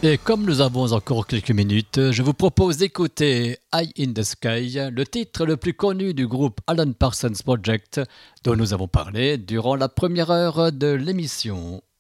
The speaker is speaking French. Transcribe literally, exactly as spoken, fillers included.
Et comme nous avons encore quelques minutes, je vous propose d'écouter Eye in the Sky, le titre le plus connu du groupe Alan Parsons Project, dont nous avons parlé durant la première heure de l'émission.